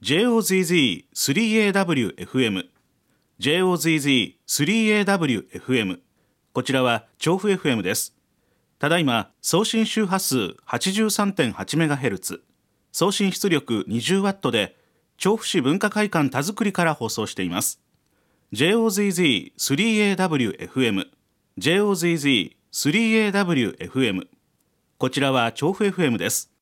JOZZ3AWFM JOZZ3AWFM こちらは調布 FM です。ただいま送信周波数 83.8MHz 送信出力 20W で調布市文化会館田作から放送しています。 JOZZ3AWFM JOZZ3AWFM こちらは調布 FM です。